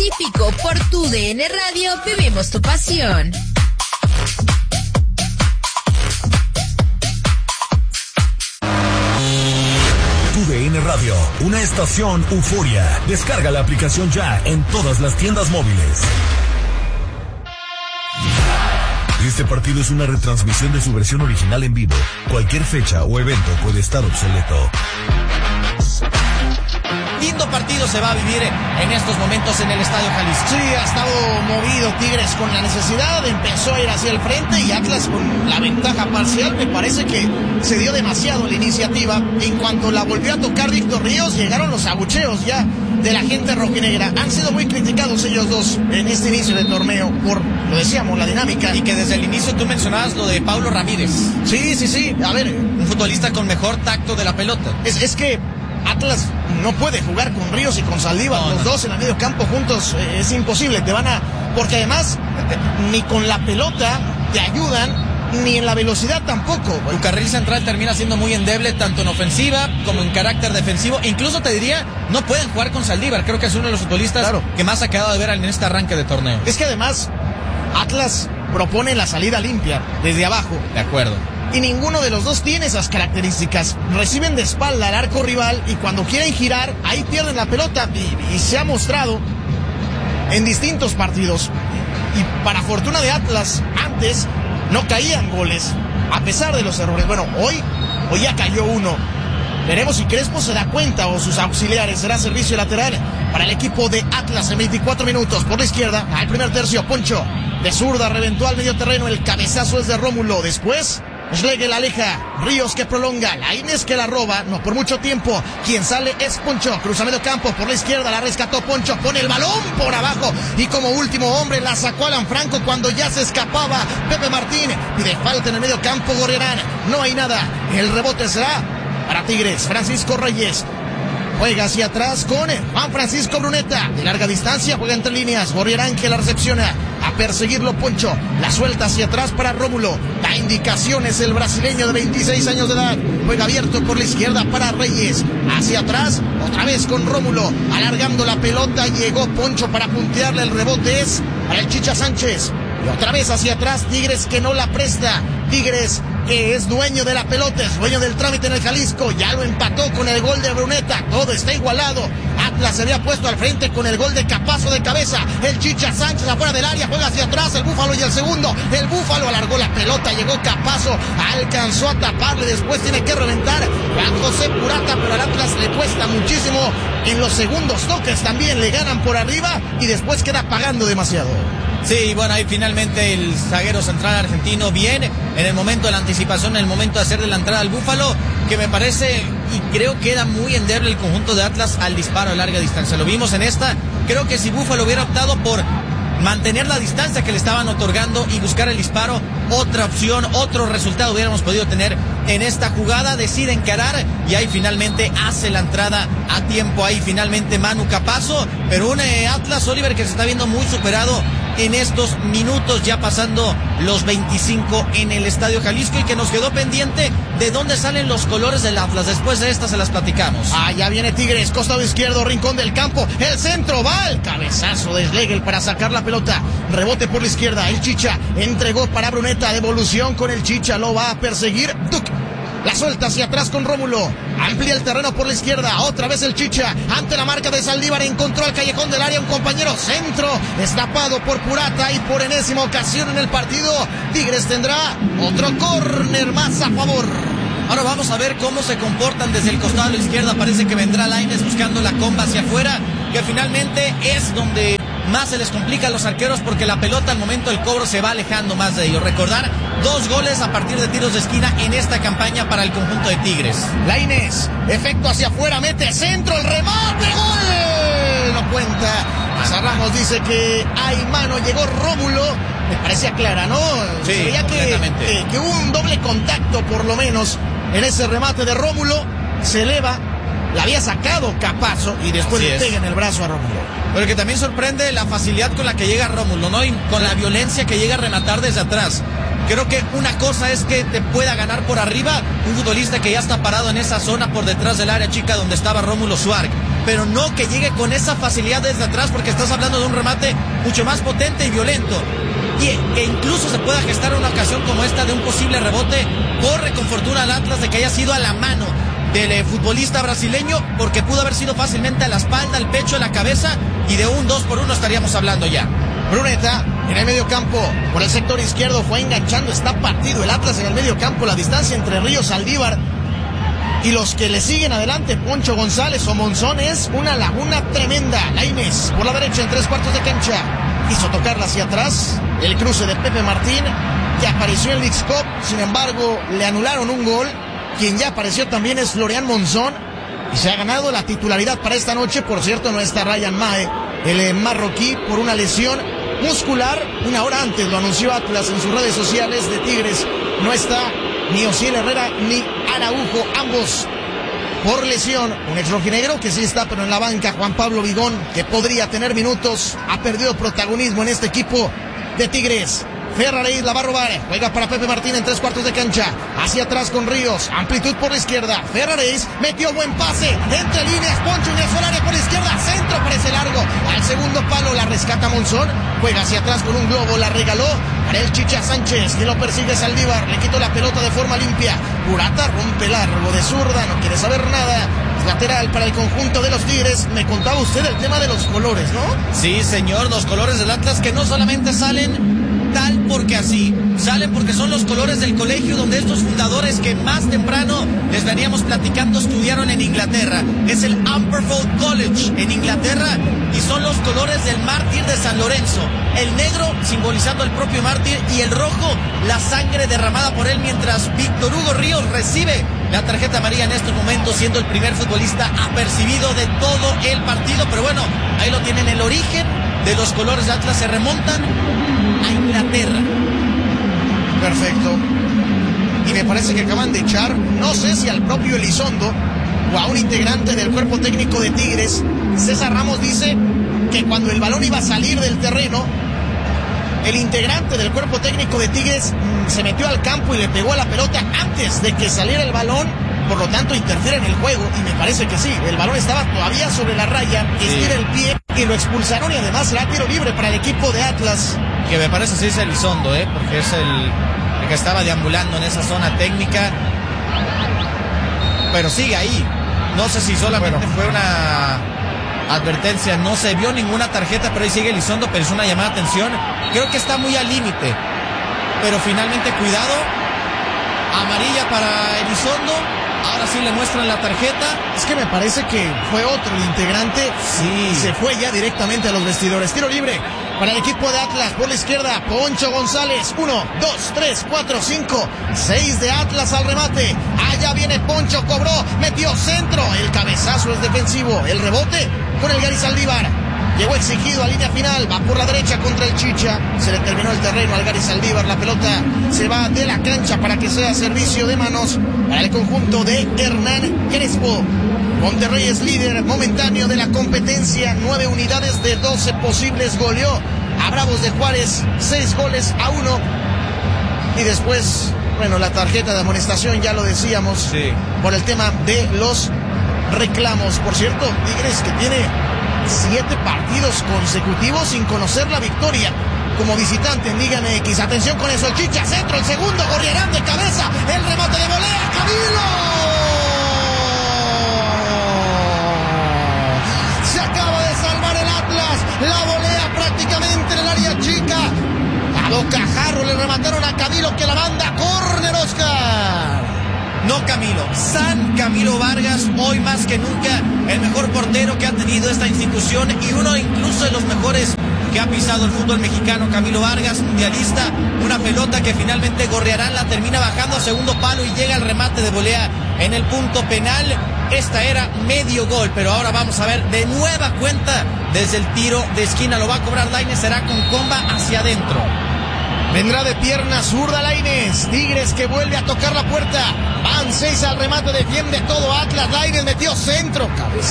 Pacífico, por tu DN Radio, vivimos tu pasión. Tu DN Radio, una estación Euforia. Descarga la aplicación ya en todas las tiendas móviles. Este partido es una retransmisión de su versión original en vivo. Cualquier fecha o evento puede estar obsoleto. Lindo partido se va a vivir en estos momentos en el Estadio Jalisco. Sí, ha estado movido Tigres con la necesidad, empezó a ir hacia el frente y Atlas con la ventaja parcial. Me parece que se dio demasiado la iniciativa. En cuanto la volvió a tocar Víctor Ríos, llegaron los abucheos ya de la gente rojinegra. Han sido muy criticados ellos dos en este inicio del torneo por, lo decíamos, la dinámica. Y que desde el inicio tú mencionabas lo de Paulo Ramírez. Sí. A ver, un futbolista con mejor tacto de la pelota. Es que Atlas no puede jugar con Ríos y con Saldívar, los dos en el medio campo juntos, es imposible, porque además ni con la pelota te ayudan, ni en la velocidad tampoco. Tu carril central termina siendo muy endeble, tanto en ofensiva como en carácter defensivo. Incluso te diría, no pueden jugar con Saldívar, creo que es uno de los futbolistas que más ha quedado de ver en este arranque de torneo. Es que además Atlas propone la salida limpia, desde abajo. De acuerdo. Y ninguno de los dos tiene esas características. Reciben de espalda al arco rival y cuando quieren girar, ahí pierden la pelota. Y se ha mostrado en distintos partidos. Y para fortuna de Atlas, antes no caían goles, a pesar de los errores. Bueno, hoy ya cayó uno. Veremos si Crespo se da cuenta o sus auxiliares. Será servicio lateral para el equipo de Atlas en 24 minutos. Por la izquierda, al primer tercio, Poncho. De zurda, reventó al medio terreno. El cabezazo es de Rómulo. Después Schlegel aleja, Ríos que prolonga, Lainez que la roba, no por mucho tiempo, quien sale es Poncho, cruza medio campo, por la izquierda la rescató Poncho, pone el balón por abajo y como último hombre la sacó Alan Franco cuando ya se escapaba Pepe Martín, pide falta en el medio campo Gorriarán, no hay nada, el rebote será para Tigres, Francisco Reyes. Juega hacia atrás con Juan Francisco Bruneta. De larga distancia juega entre líneas. Gorriarán que la recepciona. A perseguirlo Poncho. La suelta hacia atrás para Rómulo. Da indicaciones el brasileño de 26 años de edad. Juega abierto por la izquierda para Reyes. Hacia atrás, otra vez con Rómulo. Alargando la pelota. Llegó Poncho para puntearle. El rebote es para el Chicha Sánchez. Y otra vez hacia atrás. Tigres que no la presta. Tigres que es dueño de la pelota, es dueño del trámite en el Jalisco, ya lo empató con el gol de Bruneta, todo está igualado. Atlas se había puesto al frente con el gol de Capazo de cabeza, el Chicha Sánchez afuera del área, juega hacia atrás, el Búfalo y el segundo, el Búfalo alargó la pelota, llegó Capazo, alcanzó a taparle, después tiene que reventar Juan José Purata, pero al Atlas le cuesta muchísimo, en los segundos toques también le ganan por arriba y después queda pagando demasiado. Sí, bueno, ahí finalmente el zaguero central argentino viene en el momento de la anticipación, en el momento de hacerle la entrada al Búfalo, que me parece y creo que era muy endeble el conjunto de Atlas al disparo a larga distancia. Lo vimos en esta, creo que si Búfalo hubiera optado por mantener la distancia que le estaban otorgando y buscar el disparo, otra opción, otro resultado hubiéramos podido tener en esta jugada. Decide encarar y ahí finalmente hace la entrada a tiempo, ahí finalmente Manu Capazo, pero un Atlas, Oliver, que se está viendo muy superado en estos minutos, ya pasando los 25 en el Estadio Jalisco, y que nos quedó pendiente de dónde salen los colores del Atlas. Después de esta se las platicamos. Ya viene Tigres, costado izquierdo, rincón del campo, el centro va, el cabezazo de Schlegel para sacar la pelota, rebote por la izquierda, el Chicha entregó para Bruneta, devolución con el Chicha, lo va a perseguir Duc. La suelta hacia atrás con Rómulo. Amplía el terreno por la izquierda. Otra vez el Chicha. Ante la marca de Saldívar. Encontró al callejón del área un compañero. Centro. Destapado por Purata. Y por enésima ocasión en el partido, Tigres tendrá otro córner más a favor. Ahora vamos a ver cómo se comportan desde el costado de la izquierda. Parece que vendrá Lainez buscando la comba hacia afuera, que finalmente es donde más se les complica a los arqueros, porque la pelota al momento del cobro se va alejando más de ellos. Recordar, 2 goles a partir de tiros de esquina en esta campaña para el conjunto de Tigres. Lainez, efecto hacia afuera, mete centro, el remate, gol. No cuenta. Ramos dice que hay mano, llegó Rómulo. Me parecía clara, ¿no? Sí, se veía que hubo un doble contacto por lo menos en ese remate de Rómulo. Se eleva, la había sacado Capazo y después le pega en el brazo a Rómulo. Pero que también sorprende la facilidad con la que llega Rómulo, ¿no? Y con la violencia que llega a rematar desde atrás. Creo que una cosa es que te pueda ganar por arriba un futbolista que ya está parado en esa zona por detrás del área chica donde estaba Rómulo Suárez. pero no que llegue con esa facilidad desde atrás, porque estás hablando de un remate mucho más potente y violento. Y que incluso se pueda gestar una ocasión como esta de un posible rebote. Corre con fortuna al Atlas de que haya sido a la mano del futbolista brasileño, porque pudo haber sido fácilmente a la espalda, al pecho, a la cabeza, y de un 2-1 estaríamos hablando ya. Bruneta en el medio campo, por el sector izquierdo, fue enganchando, está partido el Atlas en el medio campo, la distancia entre Ríos, Saldívar y los que le siguen adelante, Poncho González o Monzón, es una laguna tremenda. Lainez por la derecha en 3/4 de cancha, quiso tocarla hacia atrás, el cruce de Pepe Martín, que apareció en Leagues Cup, sin embargo le anularon un gol. Quien ya apareció también es Florian Monzón y se ha ganado la titularidad para esta noche. Por cierto, no está Ryan Mae, el marroquí, por una lesión muscular. Una hora antes lo anunció Atlas en sus redes sociales de Tigres. No está ni Osiel Herrera ni Araujo, ambos por lesión. Un ex rojinegro que sí está, pero en la banca, Juan Pablo Vigón, que podría tener minutos, ha perdido protagonismo en este equipo de Tigres. Ferraréis la va a robar, juega para Pepe Martín en 3/4 de cancha, hacia atrás con Ríos, amplitud por la izquierda, Ferraréis metió buen pase, entre líneas, Poncho ingresó al área por la izquierda, centro, parece largo, al segundo palo la rescata Monzón, juega hacia atrás con un globo, la regaló para el Chicha Sánchez, que lo persigue Saldívar, le quitó la pelota de forma limpia, Purata rompe largo de zurda, no quiere saber nada. Lateral para el conjunto de los Tigres. Me contaba usted el tema de los colores, ¿no? Sí, señor, los colores del Atlas que no solamente salen tal porque así, salen porque son los colores del colegio donde estos fundadores que más temprano les veníamos platicando estudiaron en Inglaterra. Es el Amberfold College en Inglaterra y son los colores del mártir de San Lorenzo. El negro simbolizando el propio mártir y el rojo la sangre derramada por él, mientras Víctor Hugo Ríos recibe la tarjeta amarilla en estos momentos, siendo el primer futbolista apercibido de todo el partido. Pero bueno, ahí lo tienen, el origen de los colores de Atlas se remontan a Inglaterra. Perfecto. Y me parece que acaban de echar, no sé si al propio Elizondo o a un integrante del cuerpo técnico de Tigres. César Ramos dice que cuando el balón iba a salir del terreno, el integrante del cuerpo técnico de Tigres se metió al campo y le pegó a la pelota antes de que saliera el balón, por lo tanto interfiere en el juego, y me parece que sí, el balón estaba todavía sobre la raya, estira el pie y lo expulsaron, y además será tiro libre para el equipo de Atlas. Que me parece sí es Elizondo, porque es el que estaba deambulando en esa zona técnica, pero sigue ahí. No sé si solamente fue una advertencia, no se vio ninguna tarjeta, pero ahí sigue Elizondo, pero es una llamada de atención. Creo que está muy al límite, pero finalmente cuidado, amarilla para Elizondo. Ahora sí le muestran la tarjeta. Es que me parece que fue otro el integrante. Sí. Se fue ya directamente a los vestidores. Tiro libre para el equipo de Atlas. Por la izquierda, Poncho González. 1, 2, 3, 4, 5, 6 de Atlas al remate. Allá viene Poncho, cobró, metió centro. El cabezazo es defensivo. El rebote con el Gary Saldívar. Llegó exigido a línea final, va por la derecha contra el Chicha, se le terminó el terreno al Gary Saldívar, la pelota se va de la cancha para que sea servicio de manos para el conjunto de Hernán Crespo. Monterrey es líder momentáneo de la competencia, 9 unidades de 12 posibles, goleó a Bravos de Juárez 6-1, y después, bueno, la tarjeta de amonestación ya lo decíamos, sí, por el tema de los reclamos. Por cierto, Tigres que tiene 7 partidos consecutivos sin conocer la victoria como visitante en Liga MX. Atención con eso, el Chicha, centro, el segundo, Gorriarán de cabeza, el remate de volea, Camilo. Se acaba de salvar el Atlas, la volea prácticamente en el área chica. A bocajarro le remataron a Camilo, que la manda córner, Oscar. No Camilo, San Camilo Vargas, hoy más que nunca el mejor portero que ha tenido esta institución y uno incluso de los mejores que ha pisado el fútbol mexicano. Camilo Vargas, mundialista, una pelota que finalmente Gorriarán la termina bajando a segundo palo y llega el remate de volea en el punto penal. Esta era medio gol, pero ahora vamos a ver de nueva cuenta desde el tiro de esquina, lo va a cobrar Lainez, será con comba hacia adentro. Vendrá de pierna zurda Lainez. Tigres que vuelve a tocar la puerta. Van 6 al remate, defiende todo Atlas. Lainez metió centro.